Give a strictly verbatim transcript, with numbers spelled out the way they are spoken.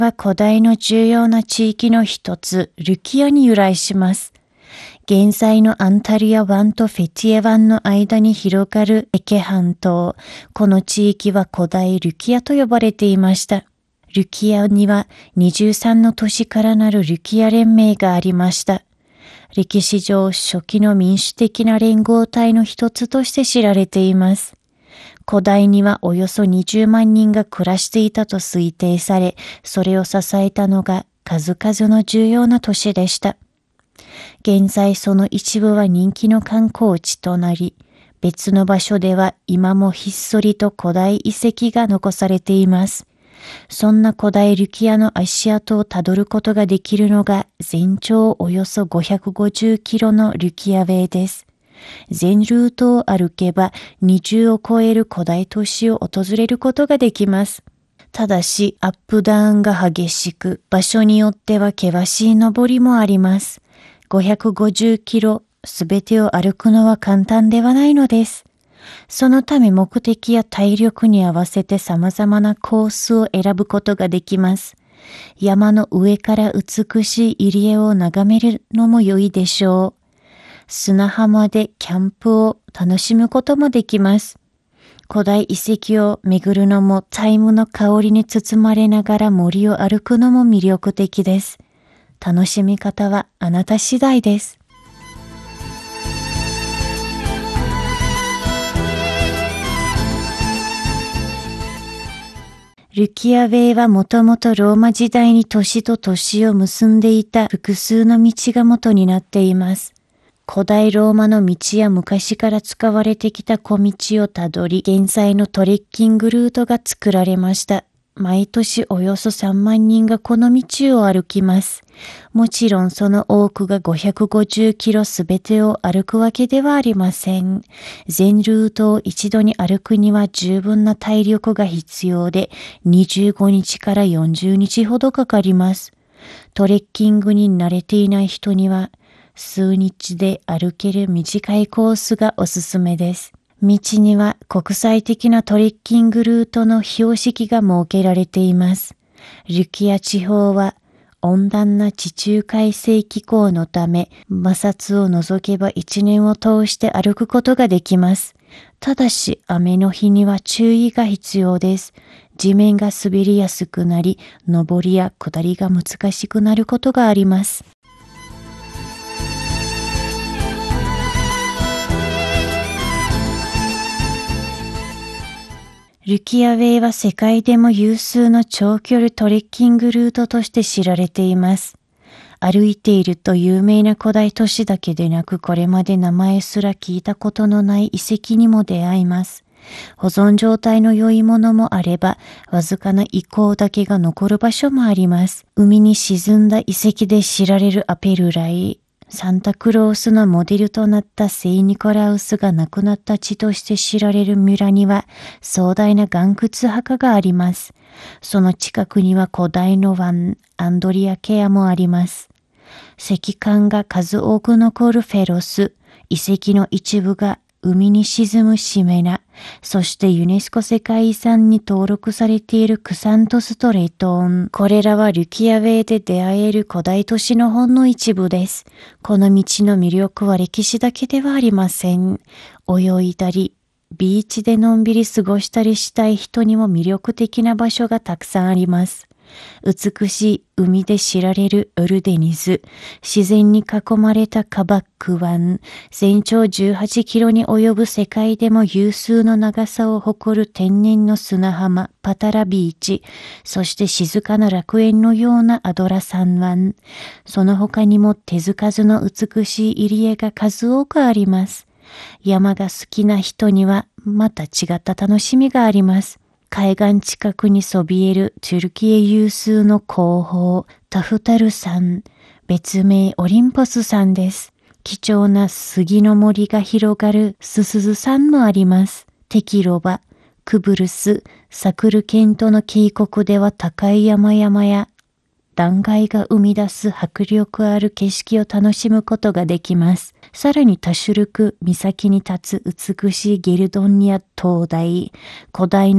は古代の重要な地域の一つ、ルキアに由来します。現在のアンタリア湾とフェティエ湾の間に広がるエケ半島。この地域は古代ルキアと呼ばれていました。ルキアにはにじゅうさんの都市からなるルキア連盟がありました。歴史上初期の民主的な連合体の一つとして知られています。古代にはおよそにじゅうまんにんが暮らしていたと推定され、それを支えたのが数々の重要な都市でした。現在その一部は人気の観光地となり、別の場所では今もひっそりと古代遺跡が残されています。そんな古代ルキアの足跡をたどることができるのが全長およそごひゃくごじゅっキロのルキアウェイです。全ルートを歩けばにじゅうを超える古代都市を訪れることができます。ただしアップダウンが激しく、場所によっては険しい登りもあります。ごひゃくごじゅっキロすべてを歩くのは簡単ではないのです。そのため目的や体力に合わせて様々なコースを選ぶことができます。山の上から美しい入り江を眺めるのも良いでしょう。砂浜でキャンプを楽しむこともできます。古代遺跡を巡るのもタイムの香りに包まれながら森を歩くのも魅力的です。楽しみ方はあなた次第です。ルキアウェイはもともとローマ時代に都市と都市を結んでいた複数の道が元になっています。古代ローマの道や昔から使われてきた小道をたどり、現在のトレッキングルートが作られました。毎年およそさんまんにんがこの道を歩きます。もちろんその多くがごひゃくごじゅっキロすべてを歩くわけではありません。全ルートを一度に歩くには十分な体力が必要で、にじゅうごにちからよんじゅうにちほどかかります。トレッキングに慣れていない人には、数日で歩ける短いコースがおすすめです。道には国際的なトレッキングルートの標識が設けられています。ルキア地方は温暖な地中海性気候のため、摩擦を除けば一年を通して歩くことができます。ただし雨の日には注意が必要です。地面が滑りやすくなり、上りや下りが難しくなることがあります。ルキアウェイは世界でも有数の長距離トレッキングルートとして知られています。歩いていると有名な古代都市だけでなく、これまで名前すら聞いたことのない遺跡にも出会います。保存状態の良いものもあれば、わずかな遺構だけが残る場所もあります。海に沈んだ遺跡で知られるアペルライ。サンタクロースのモデルとなった聖ニコラウスが亡くなった地として知られる村には壮大な岩窟墓があります。その近くには古代の湾アンドリアケアもあります。石棺が数多く残るフェロス、遺跡の一部が海に沈むシメナ、そしてユネスコ世界遺産に登録されているクサントスとレイトーン。これらはルキアウェイで出会える古代都市のほんの一部です。この道の魅力は歴史だけではありません。泳いだり、ビーチでのんびり過ごしたりしたい人にも魅力的な場所がたくさんあります。美しい海で知られるウルデニズ、自然に囲まれたカバック湾、全長じゅうはちキロに及ぶ世界でも有数の長さを誇る天然の砂浜パタラビーチ、そして静かな楽園のようなアドラサン湾。その他にも手づかずの美しい入り江が数多くあります。山が好きな人にはまた違った楽しみがあります。海岸近くにそびえるトゥルキエ有数の高峰タフタル山、別名オリンポス山です。貴重な杉の森が広がるススズ山もあります。テキロバ、クブルス、サクルケントの渓谷では高い山々や断崖が生み出す迫力ある景色を楽しむことができます。さらにタシュルク岬に立つ美しいゲルドンニア灯台、古代の